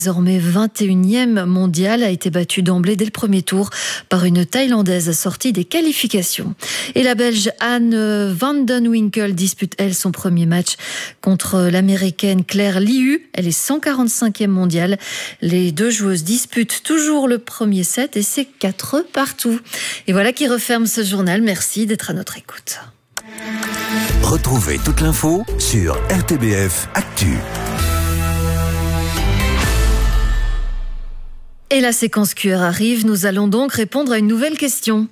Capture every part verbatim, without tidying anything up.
Désormais vingt et unième mondiale, a été battue d'emblée dès le premier tour par une Thaïlandaise sortie des qualifications. Et la Belge Anne van den Winkel dispute, elle, son premier match contre l'Américaine Claire Liu. Elle est cent quarante-cinquième mondiale. Les deux joueuses disputent toujours le premier set et c'est quatre partout. Et voilà qui referme ce journal. Merci d'être à notre écoute. Retrouvez toute l'info sur R T B F Actu. Et la séquence Q R arrive, nous allons donc répondre à une nouvelle question.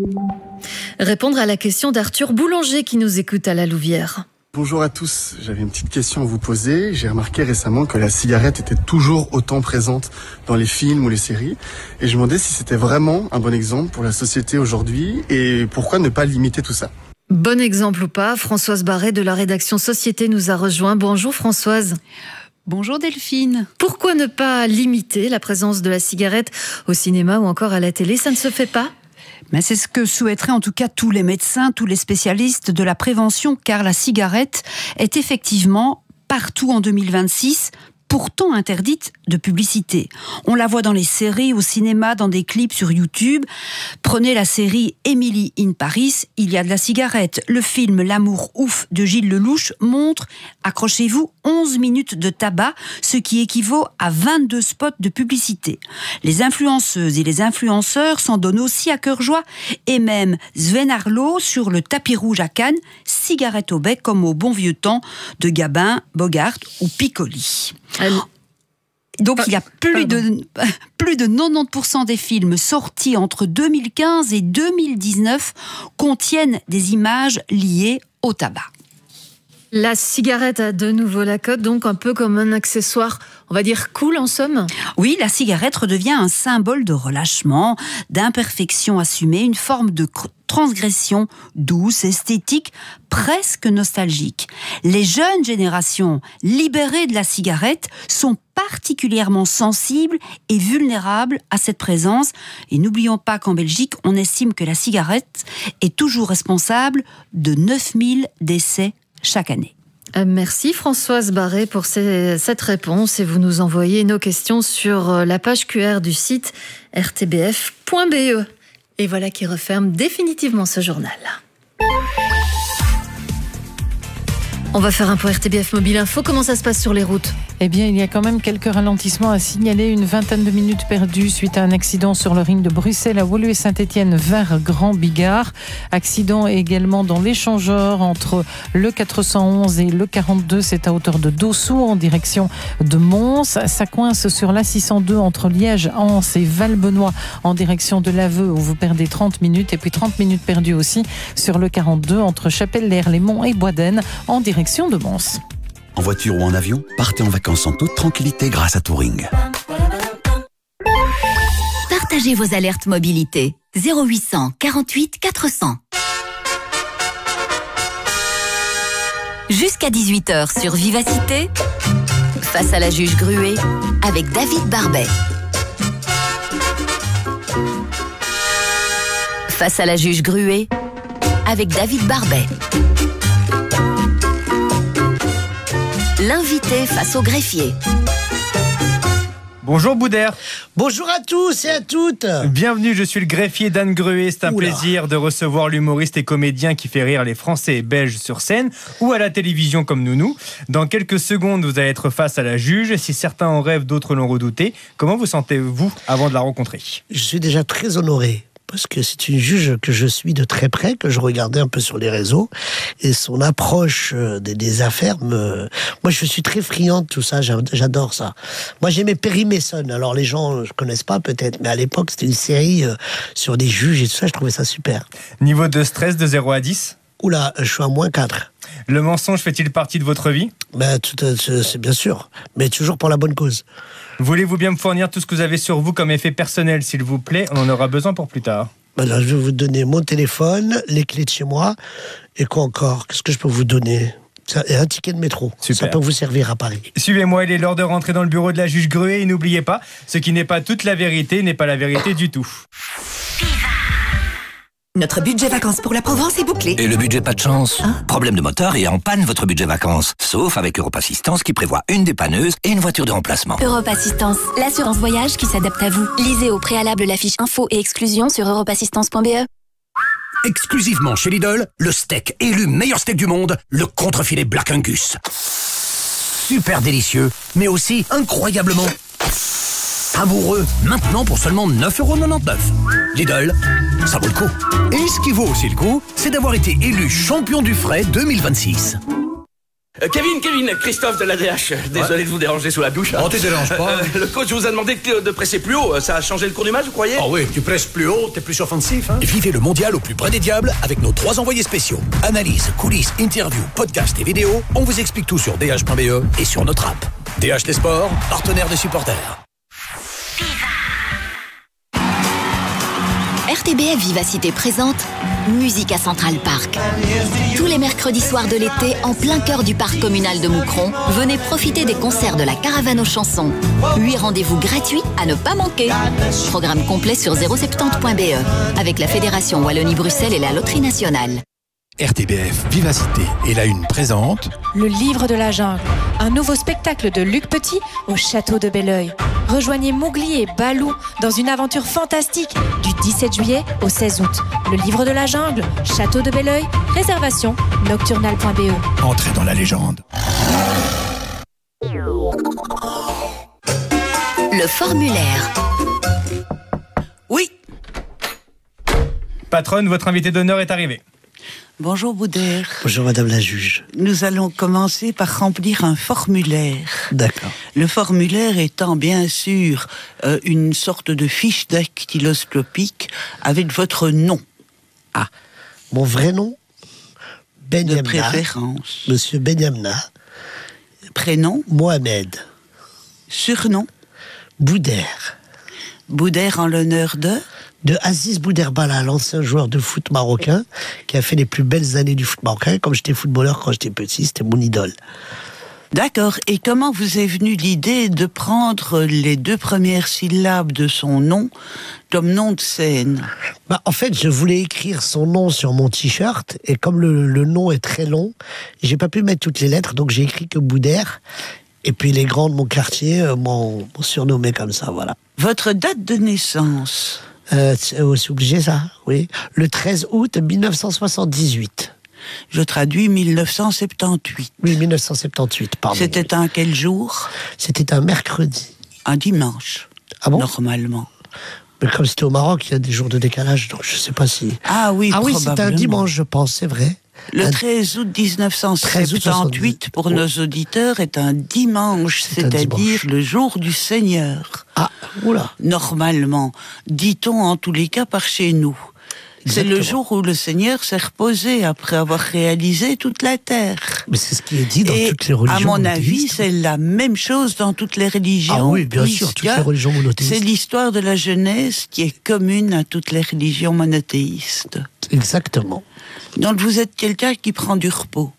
Répondre à la question d'Arthur Boulanger qui nous écoute à la Louvière. Bonjour à tous, j'avais une petite question à vous poser. J'ai remarqué récemment que la cigarette était toujours autant présente dans les films ou les séries. Et je me demandais si c'était vraiment un bon exemple pour la société aujourd'hui et pourquoi ne pas limiter tout ça. Bon exemple ou pas, Françoise Barret de la rédaction Société nous a rejoint. Bonjour Françoise. Bonjour Delphine. Pourquoi ne pas limiter la présence de la cigarette au cinéma ou encore à la télé? Ça ne se fait pas? Mais c'est ce que souhaiteraient en tout cas tous les médecins, tous les spécialistes de la prévention, car la cigarette est effectivement partout en deux mille vingt-six, pourtant interdite de publicité. On la voit dans les séries, au cinéma, dans des clips sur YouTube. Prenez la série Emily in Paris, il y a de la cigarette. Le film L'amour ouf de Gilles Lelouch montre, accrochez-vous, onze minutes de tabac, ce qui équivaut à vingt-deux spots de publicité. Les influenceuses et les influenceurs s'en donnent aussi à cœur joie. Et même Sven Arlo sur le tapis rouge à Cannes, cigarette au bec comme au bon vieux temps de Gabin, Bogart ou Piccoli. Donc il y a plus de, plus de quatre-vingt-dix pour cent des films sortis entre deux mille quinze et deux mille dix-neuf contiennent des images liées au tabac. La cigarette a de nouveau la cote, donc un peu comme un accessoire, on va dire cool en somme. Oui, la cigarette redevient un symbole de relâchement, d'imperfection assumée, une forme de transgression douce, esthétique, presque nostalgique. Les jeunes générations libérées de la cigarette sont particulièrement sensibles et vulnérables à cette présence. Et n'oublions pas qu'en Belgique, on estime que la cigarette est toujours responsable de neuf mille décès chaque année. Merci Françoise Barret pour ces, cette réponse et vous nous envoyez nos questions sur la page Q R du site r t b f point b e. Et voilà qui referme définitivement ce journal. On va faire un point R T B F Mobile Info. Comment ça se passe sur les routes ? Eh bien, il y a quand même quelques ralentissements à signaler. Une vingtaine de minutes perdues suite à un accident sur le ring de Bruxelles à Woluwe Saint-Étienne vers Grand Bigard. Accident également dans l'échangeur entre le quatre cent onze et le quarante-deux. C'est à hauteur de Dossou en direction de Mons. Ça coince sur l'A six cent deux entre Liège, Anse et Val-Benoît en direction de l'Aveu où vous perdez trente minutes. Et puis trente minutes perdues aussi sur le quarante-deux entre Chapelle-l'Air-les-Monts et Boisdaine en direction de Mons. En voiture ou en avion, partez en vacances en toute tranquillité grâce à Touring. Partagez vos alertes mobilité. zéro huit cent quarante-huit quatre cents. Jusqu'à dix-huit heures sur Vivacité, face à la juge Gruet, avec David Barbet. Face à la juge Gruet, avec David Barbet. L'invité face au greffier. Bonjour Boudère. Bonjour à tous et à toutes. Bienvenue, je suis le greffier d'Anne Gruet. C'est un Oula. plaisir de recevoir l'humoriste et comédien qui fait rire les Français et Belges sur scène ou à la télévision comme Nounou. Dans quelques secondes, vous allez être face à la juge. Si certains en rêvent, d'autres l'ont redouté. Comment vous sentez-vous avant de la rencontrer ? Je suis déjà très honoré. Parce que c'est une juge que je suis de très près, que je regardais un peu sur les réseaux, et son approche des, des affaires me... Moi, je suis très friand de tout ça, j'adore ça. Moi, j'aimais Perry Mason, alors les gens ne connaissent pas peut-être, mais à l'époque, c'était une série sur des juges et tout ça, je trouvais ça super. Niveau de stress de zéro à dix ? Oula, je suis à moins quatre. Le mensonge fait-il partie de votre vie ? Ben, tout, c'est bien sûr, mais toujours pour la bonne cause. Voulez-vous bien me fournir tout ce que vous avez sur vous comme effet personnel, s'il vous plaît ? On en aura besoin pour plus tard. Alors, je vais vous donner mon téléphone, les clés de chez moi, et quoi encore ? Qu'est-ce que je peux vous donner ? Et un ticket de métro. Super. Ça peut vous servir à Paris. Suivez-moi, il est l'heure de rentrer dans le bureau de la juge Gruet. Et n'oubliez pas, ce qui n'est pas toute la vérité n'est pas la vérité du tout. Notre budget vacances pour la Provence est bouclé. Et le budget pas de chance hein? Problème de moteur et en panne votre budget vacances. Sauf avec Europe Assistance qui prévoit une dépanneuse et une voiture de remplacement. Europe Assistance, l'assurance voyage qui s'adapte à vous. Lisez au préalable la fiche info et exclusion sur europe assistance point b e. Exclusivement chez Lidl, le steak élu meilleur steak du monde, le contrefilet Black Angus. Super délicieux, mais aussi incroyablement savoureux. Maintenant pour seulement neuf euros quatre-vingt-dix-neuf. Lidl, ça vaut le coup. Et ce qui vaut aussi le coup, c'est d'avoir été élu champion du frais deux mille vingt-six. Euh, Kevin, Kevin, Christophe de l'A D H. Désolé ouais. de vous déranger sous la douche. Oh, tu te déranges pas. Euh, le coach vous a demandé de, de presser plus haut. Ça a changé le cours du match, vous croyez? Ah oui, tu presses plus haut, t'es plus offensif. Hein. Vivez le mondial au plus près des diables avec nos trois envoyés spéciaux. Analyse, coulisses, interviews, podcasts et vidéos. On vous explique tout sur d h point b e et sur notre app. D H Les Sports, partenaire des supporters. R T B F Vivacité présente Musique à Central Park. Tous les mercredis soirs de l'été, en plein cœur du parc communal de Moucron, venez profiter des concerts de la Caravane aux chansons. Huit rendez-vous gratuits à ne pas manquer. Programme complet sur zéro soixante-dix point b e avec la Fédération Wallonie-Bruxelles et la Loterie Nationale. R T B F Vivacité et la Une présente Le Livre de la Jungle, un nouveau spectacle de Luc Petit au château de Belleuil. Rejoignez Mowgli et Balou dans une aventure fantastique du dix-sept juillet au seize août. Le Livre de la Jungle, château de Belleuil, réservation nocturnal point b e. Entrez dans la légende. Le formulaire. Oui. Patronne, votre invité d'honneur est arrivé. Bonjour Boudère. Bonjour Madame la juge. Nous allons commencer par remplir un formulaire. D'accord. Le formulaire étant bien sûr euh, une sorte de fiche dactyloscopique avec votre nom. Ah, mon vrai nom Benyamna. De préférence. Monsieur Benyamna. Prénom Mohamed. Surnom Boudère. Boudère en l'honneur de de Aziz Bouderbala, l'ancien joueur de foot marocain qui a fait les plus belles années du foot marocain. Comme j'étais footballeur quand j'étais petit, c'était mon idole. D'accord. Et comment vous est venue l'idée de prendre les deux premières syllabes de son nom comme nom de scène? Bah, en fait, je voulais écrire son nom sur mon t-shirt et comme le, le nom est très long, j'ai pas pu mettre toutes les lettres, donc j'ai écrit que Boudère. Et puis les grands de mon quartier euh, m'ont, m'ont surnommé comme ça, voilà. Votre date de naissance? Euh, c'est obligé ça, oui. Le treize août mille neuf cent soixante-dix-huit. Je traduis mille neuf cent soixante-dix-huit. Oui, mille neuf cent soixante-dix-huit, pardon. C'était un quel jour? C'était un mercredi. Un dimanche. Ah bon? Normalement. Mais comme c'était au Maroc, il y a des jours de décalage, donc je sais pas si... Ah oui, Ah oui, probablement. c'était un dimanche, je pense, c'est vrai. Le un... treize août mille neuf cent soixante-dix-huit, pour oh. nos auditeurs, est un dimanche, c'est c'est-à-dire dimanche. Le jour du Seigneur. Ah, oula. Normalement, dit-on en tous les cas par chez nous. Exactement. C'est le jour où le Seigneur s'est reposé après avoir réalisé toute la terre. Mais c'est ce qui est dit dans Et toutes les religions monothéistes. À mon monothéistes. avis, c'est la même chose dans toutes les religions. Ah oui, bien sûr, toutes les religions monothéistes. C'est l'histoire de la Genèse qui est commune à toutes les religions monothéistes. Exactement. Donc vous êtes quelqu'un qui prend du repos.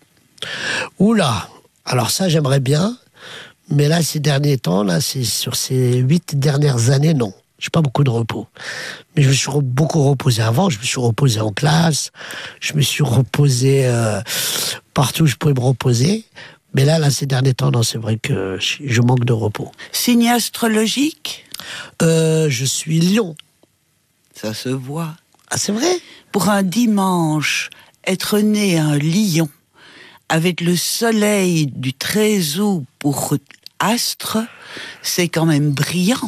Oula, alors ça j'aimerais bien, mais là ces derniers temps, là c'est sur ces huit dernières années, non. J'ai pas beaucoup de repos. Mais je me suis beaucoup reposé avant, je me suis reposé en classe, je me suis reposé euh, partout où je pouvais me reposer. Mais là, là, ces derniers temps, non, c'est vrai que je manque de repos. Signe astrologique? euh, Je suis Lion. Ça se voit. Ah, c'est vrai? Pour un dimanche, être né un lion, avec le soleil du treize août pour astre, c'est quand même brillant.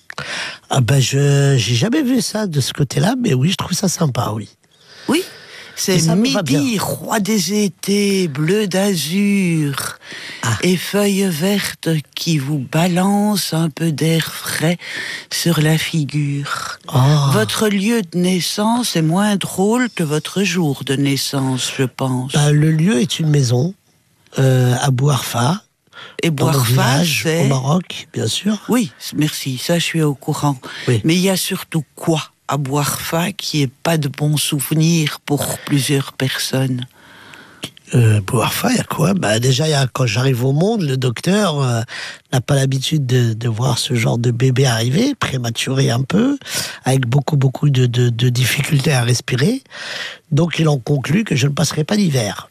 Ah ben, je j'ai jamais vu ça de ce côté-là, mais oui, je trouve ça sympa, oui. Oui, c'est midi, roi des étés, bleu d'azur, ah. et feuilles vertes qui vous balancent un peu d'air frais sur la figure. Oh. Votre lieu de naissance est moins drôle que votre jour de naissance, je pense. Ben, le lieu est une maison euh, à Bouarfa. Et Bouarfa, c'est... au Maroc, bien sûr. Oui, merci, ça je suis au courant. Oui. Mais il y a surtout quoi à Bouarfa qui n'est pas de bons souvenirs pour plusieurs personnes? Euh, Bouarfa, il y a quoi? Bah déjà, y a, quand j'arrive au monde, le docteur euh, n'a pas l'habitude de, de voir ce genre de bébé arriver, prématuré un peu, avec beaucoup beaucoup de, de, de difficultés à respirer. Donc il en conclut que je ne passerai pas l'hiver.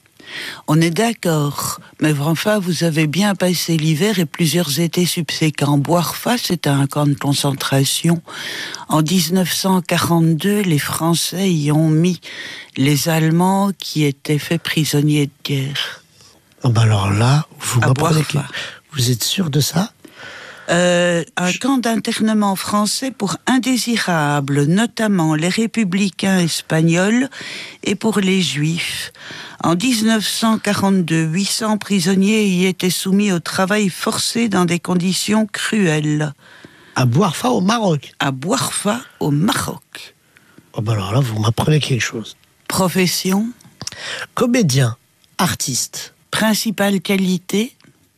On est d'accord, mais enfin, vous avez bien passé l'hiver et plusieurs étés subséquents. Bouarfa, c'était un camp de concentration. En dix-neuf cent quarante-deux, les Français y ont mis les Allemands qui étaient faits prisonniers de guerre. Oh ben alors là, vous m'apprenez que... Vous êtes sûr de ça? Euh, un camp d'internement français pour indésirables, notamment les républicains espagnols et pour les juifs. En dix-neuf cent quarante-deux, huit cents prisonniers y étaient soumis au travail forcé dans des conditions cruelles. À Bouarfa, au Maroc? À Bouarfa, au Maroc. Oh ben alors là, vous m'apprenez quelque chose. Profession? Comédien, artiste. Principale qualité?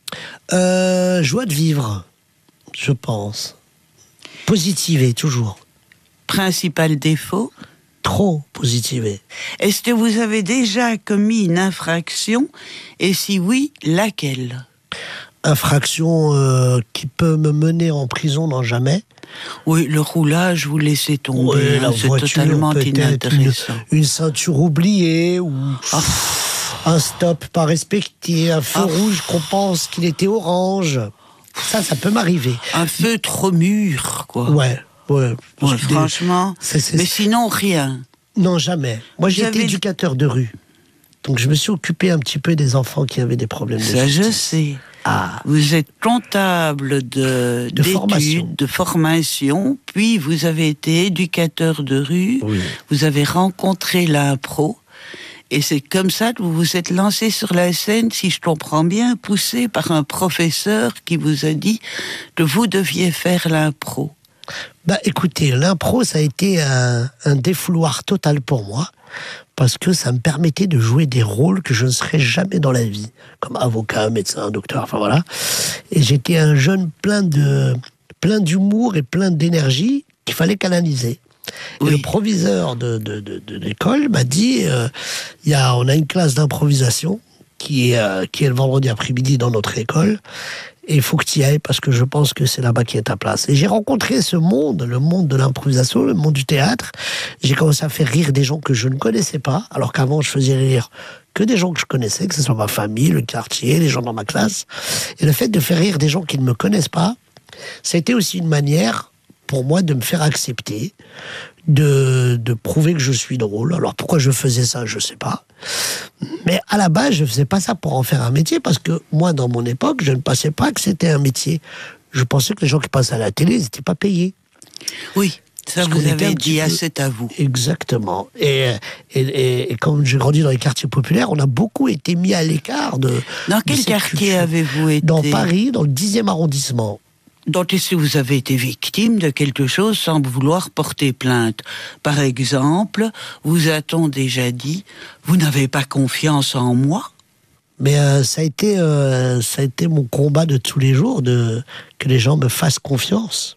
euh, Joie de vivre, je pense. Positiver, toujours. Principal défaut? Trop positiver. Est-ce que vous avez déjà commis une infraction? Et si oui, laquelle? Infraction euh, qui peut me mener en prison, non jamais. Oui, le roulage, vous laissez tomber. Oui, hein, c'est totalement inintéressant. Une, une ceinture oubliée ou oh. un stop pas respecté, un feu oh. rouge qu'on pense qu'il était orange. Ça, ça peut m'arriver. Un feu trop mûr, quoi. Ouais. Ouais, ouais, franchement, c'est, c'est, mais sinon rien. Non, jamais. Moi, j'ai été éducateur de rue, donc je me suis occupé un petit peu des enfants qui avaient des problèmes de Ça, justice. je sais. Ah. Vous êtes comptable de, de formation. de formation, puis vous avez été éducateur de rue, oui. Vous avez rencontré l'impro, et c'est comme ça que vous vous êtes lancé sur la scène, si je comprends bien, poussé par un professeur qui vous a dit que vous deviez faire l'impro. Bah écoutez, l'impro, ça a été un, un défouloir total pour moi, parce que ça me permettait de jouer des rôles que je ne serais jamais dans la vie, comme avocat, médecin, docteur, enfin voilà. Et j'étais un jeune plein de plein d'humour et plein d'énergie qu'il fallait canaliser. Oui. Et le proviseur de, de, de, de l'école m'a dit, euh, y a, on a une classe d'improvisation qui est, euh, qui est le vendredi après-midi dans notre école, et il faut que tu y ailles parce que je pense que c'est là-bas qui est ta place. Et j'ai rencontré ce monde, le monde de l'improvisation, le monde du théâtre. J'ai commencé à faire rire des gens que je ne connaissais pas, alors qu'avant je faisais rire que des gens que je connaissais, que ce soit ma famille, le quartier, les gens dans ma classe. Et le fait de faire rire des gens qui ne me connaissent pas, ça a été aussi une manière pour moi de me faire accepter, de, de prouver que je suis drôle. Alors pourquoi je faisais ça, je ne sais pas. Mais à la base, je ne faisais pas ça pour en faire un métier, parce que moi, dans mon époque, je ne pensais pas que c'était un métier. Je pensais que les gens qui passaient à la télé, ils n'étaient pas payés. Oui, ça vous avez dit, ah, c'est à vous. Exactement. Et, et, et, et comme j'ai grandi dans les quartiers populaires, on a beaucoup été mis à l'écart de... Dans quel quartier avez-vous été? Dans Paris, dans le dixième arrondissement. Donc, est-ce que vous avez été victime de quelque chose sans vouloir porter plainte? Par exemple, vous a-t-on déjà dit, vous n'avez pas confiance en moi? Mais euh, ça a été, euh, ça a été mon combat de tous les jours, de que les gens me fassent confiance.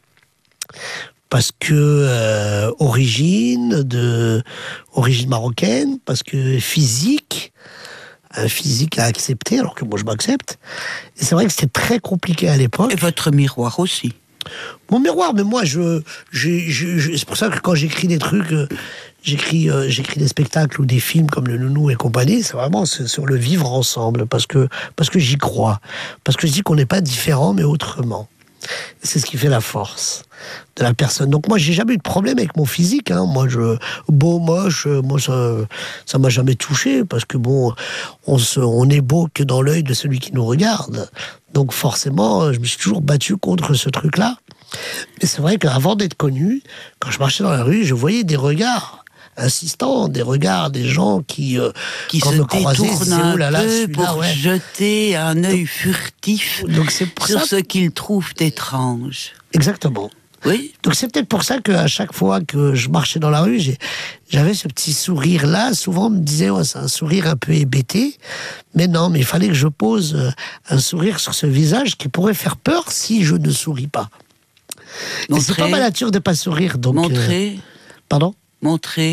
Parce que euh, origine, de origine marocaine, parce que physique. Un physique à accepter, alors que moi je m'accepte. Et c'est vrai que c'était très compliqué à l'époque. Et votre miroir aussi. Mon miroir, mais moi, je, je, je, je c'est pour ça que quand j'écris des trucs, euh, j'écris, euh, j'écris des spectacles ou des films comme Le Nounou et compagnie, c'est vraiment sur le vivre ensemble, parce que, parce que j'y crois. Parce que je dis qu'on n'est pas différent, mais autrement. C'est ce qui fait la force de la personne. Donc moi, j'ai jamais eu de problème avec mon physique. Hein. Moi, je beau, moche, moi ça, ça m'a jamais touché parce que bon, on se, on est beau que dans l'œil de celui qui nous regarde. Donc forcément, je me suis toujours battu contre ce truc-là. Mais c'est vrai qu'avant d'être connu, quand je marchais dans la rue, je voyais des regards insistants, des regards des gens qui, euh, qui quand se me croisaient, détournent disaient, un oh là là, peu pour ouais. jeter un œil furtif donc c'est pour sur ça... ce qu'ils trouvent étrange. Exactement. Oui. Donc c'est peut-être pour ça qu'à chaque fois que je marchais dans la rue, j'ai, j'avais ce petit sourire-là. Souvent on me disait, ouais, c'est un sourire un peu hébété. Mais non, mais il fallait que je pose un sourire sur ce visage qui pourrait faire peur si je ne souris pas. Et c'est pas ma nature de pas sourire. Donc, Montrez. Euh... Pardon? Montrez.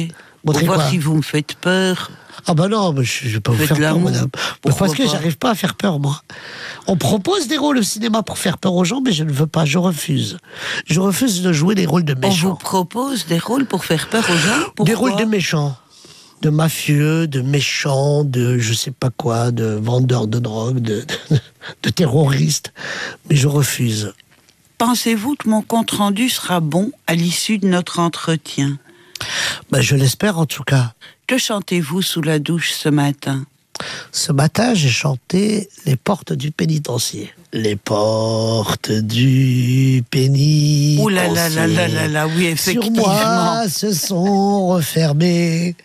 Pour voir quoi si vous me faites peur. Ah ben non, mais je ne vais pas vous Faites faire peur, l'amour. madame. Pourquoi Parce que pas j'arrive pas à faire peur, moi. On propose des rôles au cinéma pour faire peur aux gens, mais je ne veux pas, je refuse. Je refuse de jouer des rôles de On méchants. vous propose des rôles pour faire peur aux gens? Pourquoi? Des rôles de méchants. De mafieux, de méchants, de je sais pas quoi, de vendeurs de drogue, de, de, de terroristes. Mais je refuse. Pensez-vous que mon compte-rendu sera bon à l'issue de notre entretien? Ben, je l'espère en tout cas. Que chantez-vous sous la douche ce matin? Ce matin, j'ai chanté Les portes du pénitencier. Les portes du pénitencier. Ouh là là là là là là, oui, effectivement. Sur moi se sont refermés.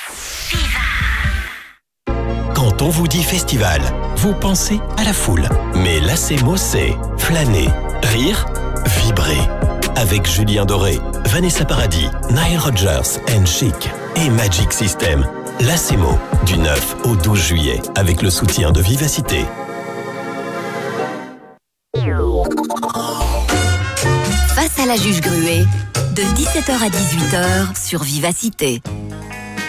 Quand on vous dit festival, vous pensez à la foule. Mais Lacemo, c'est flâner, rire, vibrer. Avec Julien Doré, Vanessa Paradis, Nile Rodgers and Chic et Magic System. Lacemo, du neuf au douze juillet, avec le soutien de Vivacité. Face à la juge Gruet, de dix-sept heures à dix-huit heures sur Vivacité.